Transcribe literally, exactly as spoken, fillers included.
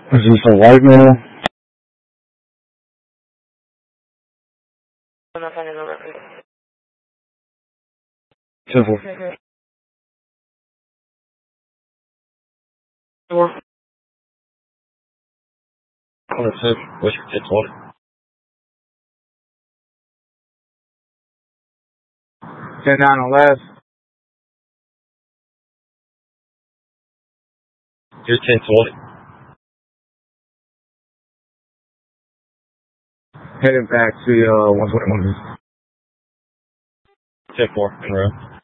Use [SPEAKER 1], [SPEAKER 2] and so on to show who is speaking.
[SPEAKER 1] Is this a light mail? ten four. one oh six, Whiskey ten twenty. ten nine on last. Here's ten twenty. Heading back to uh one twenty-one. ten four in row.